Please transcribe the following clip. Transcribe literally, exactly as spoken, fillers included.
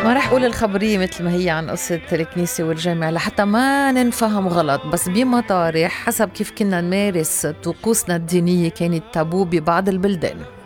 ما رح أقول الخبرية مثل ما هي عن قصة الكنيسة والجامع لحتى ما ننفهم غلط، بس بمطارح حسب كيف كنا نمارس طقوسنا الدينية كانت تابو ببعض البلدان.